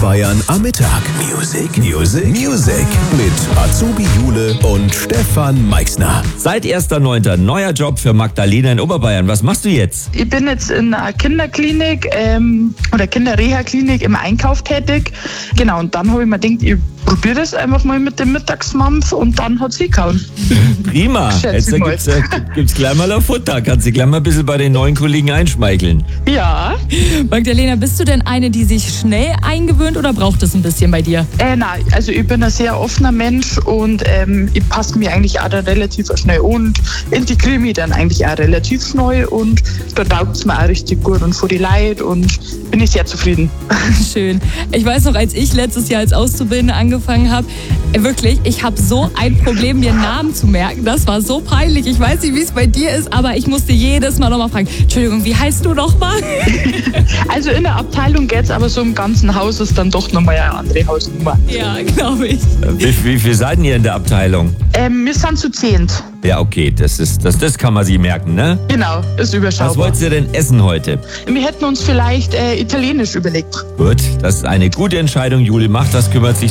Oberbayern am Mittag. Music mit Azubi Jule und Stefan Meixner. Seit 1.9. neuer Job für Magdalena in Oberbayern. Was machst du jetzt? Ich bin jetzt in einer Kinderklinik oder Kinderreha-Klinik im Einkauf tätig. Genau, und dann habe ich mir gedacht, ich probiere das einfach mal mit dem Mittagsmampf und dann hat sie gehauen. Prima. Jetzt gibt's gleich mal ein Futter. Kannst du gleich mal ein bisschen bei den neuen Kollegen einschmeicheln. Ja. Magdalena, bist du denn eine, die sich schnell eingewöhnt oder braucht es ein bisschen bei dir? Nein, also ich bin ein sehr offener Mensch und ich passe mich eigentlich auch da relativ schnell und integriere mich dann eigentlich auch relativ schnell und da taugt es mir auch richtig gut und vor die Leute und bin ich sehr zufrieden. Schön. Ich weiß noch, als ich letztes Jahr als Auszubildende angefangen habe, wirklich, ich habe so ein Problem, mir Namen zu merken. Das war so peinlich. Ich weiß nicht, wie es bei dir ist, aber ich musste jedes Mal nochmal fragen, Entschuldigung, wie heißt du nochmal? Also in der Abteilung geht es, aber so im ganzen Haus ist dann doch nochmal eine andere Hausnummer. Ja, glaube ich. Wie viel seid ihr in der Abteilung? Wir sind zu 10. Ja, okay, das kann man sich merken, ne? Genau, ist überschaubar. Was wollt ihr denn essen heute? Wir hätten uns vielleicht Italienisch überlegt. Gut, das ist eine gute Entscheidung. Juli macht das, kümmert sich